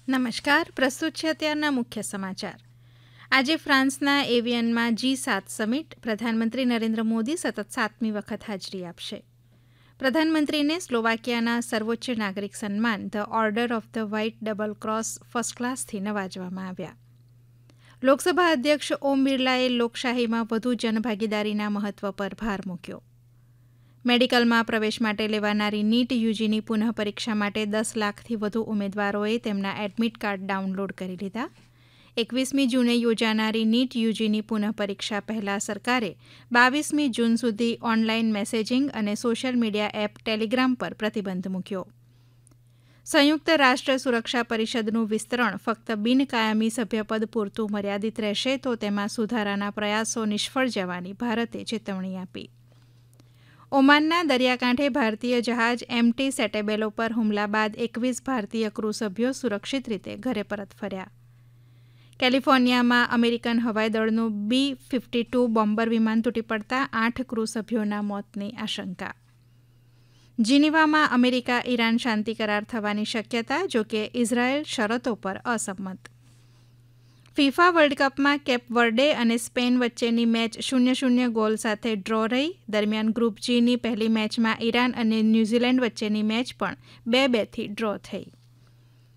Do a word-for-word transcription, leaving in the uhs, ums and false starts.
નમસ્કાર, પ્રસ્તુત છે અત્યારના મુખ્ય સમાચાર. આજે ફ્રાન્સના એવિયનમાં જી સાત સમિટ પ્રધાનમંત્રી નરેન્દ્ર મોદી સતત સાતમી વખત હાજરી આપશે. પ્રધાનમંત્રીને સ્લોવાકિયાના સર્વોચ્ચ નાગરિક સન્માન the order of the white double cross first ક્લાસથી નવાજવામાં આવ્યા. લોકસભા અધ્યક્ષ ઓમ બિરલાએ લોકશાહીમાં વધુ જનભાગીદારીના મહત્વ પર ભાર મૂક્યો. મેડિકલમાં પ્રવેશ માટે લેવાનારી નીટ યુજીની પુનઃ પરીક્ષા માટે દસ લાખથી વધુ ઉમેદવારોએ તેમના એડમિટ કાર્ડ ડાઉનલોડ કરી લીધા. એકવીસમી જૂને યોજાનારી નીટ યુજીની પુનઃ પરીક્ષા પહેલા સરકારે બાવીસમી જૂન સુધી ઓનલાઈન મેસેજિંગ અને સોશિયલ મીડિયા એપ ટેલિગ્રામ પર પ્રતિબંધ મૂક્યો. સંયુક્ત રાષ્ટ્ર સુરક્ષા પરિષદનું વિસ્તરણ ફક્ત બિનકાયમી સભ્યપદ પૂરતું મર્યાદિત રહેશે તો તેમાં સુધારાના પ્રયાસો નિષ્ફળ જવાની ભારતે ચેતવણી આપી. ઓમાનના દરિયાકાંઠે ભારતીય જહાજ એમટી સેટેબેલો પર હુમલા બાદ એકવીસ ભારતીય ક્રૂ સભ્યો સુરક્ષિત રીતે ઘરે પરત ફર્યા. કેલિફોર્નિયામાં અમેરિકન હવાઈદળનું બી ફિફ્ટી ટુ બોમ્બર વિમાન તૂટી પડતા આઠ ક્રૂ સભ્યોના મોતની આશંકા. જીનીવામાં અમેરિકા ઈરાન શાંતિ કરાર થવાની શક્યતા, જોકે ઇઝરાયેલ શરતો પર અસંમત. ફિફા વર્લ્ડ કપમાં કેપ વર્ડે અને સ્પેન વચ્ચેની મેચ શૂન્ય શૂન્ય ગોલ સાથે ડ્રો રહી. દરમિયાન ગ્રુપ જીની પહેલી મેચમાં ઈરાન અને ન્યૂઝીલેન્ડ વચ્ચેની મેચ પણ બે બેથી ડ્રો થઈ.